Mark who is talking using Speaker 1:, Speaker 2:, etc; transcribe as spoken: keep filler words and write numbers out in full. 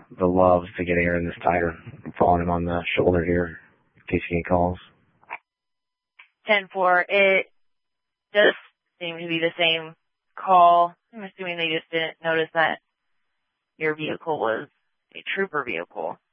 Speaker 1: the love to get air in this tire. I'm following him on the shoulder here in case he calls.
Speaker 2: ten four, it does seem to be the same call. I'm assuming they just didn't notice that your vehicle was a trooper vehicle.